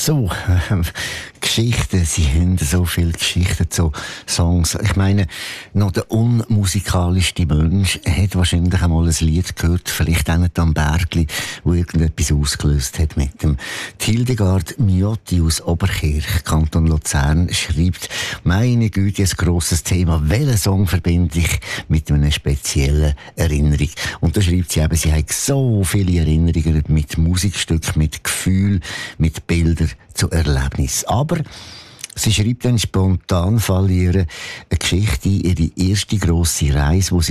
So, Geschichten, sie haben so viele Geschichten, so Songs. Ich meine, noch der unmusikalischste Mensch hat wahrscheinlich einmal ein Lied gehört, vielleicht auch nicht am Bergli, wo irgendetwas ausgelöst hat mit dem. Hildegard Miotti aus Oberkirch, Kanton Luzern, schreibt, meine Güte, ein grosses Thema. Welchen Song verbinde ich mit einer speziellen Erinnerung? Und da schreibt sie eben, sie hat so viele Erinnerungen mit Musikstücken, mit Gefühl, mit Bildern zu Erlebnis. Aber sie schreibt dann spontan eine Geschichte, ihre erste grosse Reise, wo sie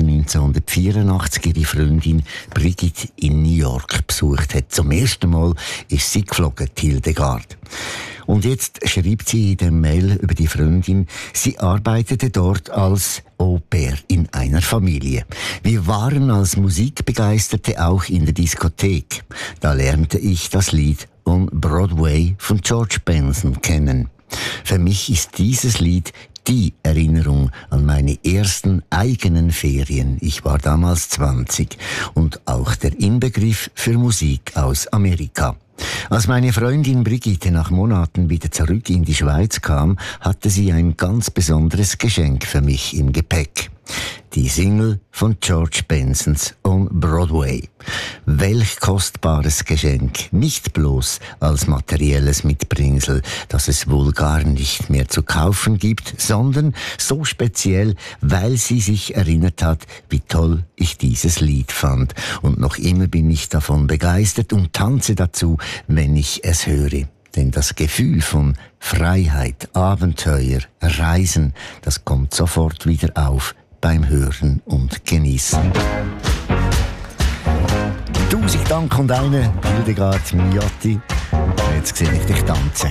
1984 ihre Freundin Brigitte in New York besucht hat. Zum ersten Mal ist sie geflogen, Hildegard. Und jetzt schreibt sie in der Mail über die Freundin, sie arbeitete dort als Au-pair in einer Familie. Wir waren als Musikbegeisterte auch in der Diskothek. Da lernte ich das Lied On Broadway von George Benson kennen. Für mich ist dieses Lied die Erinnerung an meine ersten eigenen Ferien. Ich war damals 20 und auch der Inbegriff für Musik aus Amerika. Als meine Freundin Brigitte nach Monaten wieder zurück in die Schweiz kam, hatte sie ein ganz besonderes Geschenk für mich im Gepäck. Die Single von George Bensons On Broadway. Welch kostbares Geschenk, nicht bloß als materielles Mitbringsel, das es wohl gar nicht mehr zu kaufen gibt, sondern so speziell, weil sie sich erinnert hat, wie toll ich dieses Lied fand. Und noch immer bin ich davon begeistert und tanze dazu, wenn ich es höre. Denn das Gefühl von Freiheit, Abenteuer, Reisen, das kommt sofort wieder auf beim Hören und Genießen. 1000 Dank und eine Hildegard Miotti. Jetzt sehe ich dich tanzen.